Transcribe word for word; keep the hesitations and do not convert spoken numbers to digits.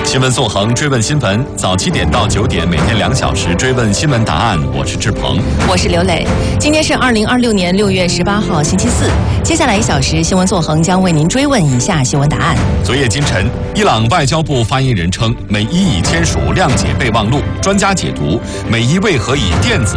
新闻纵横，追问新闻，早七点到九点，每天两小时追问新闻答案。我是志鹏， 我是刘磊。今天是二零二六年六月十八号，星期四。接下来一小时，新闻纵横将为您追问以下新闻答案。 昨夜今晨，伊朗外交部发言人称，美伊已签署谅解备忘录。专家解读，美伊为何以电子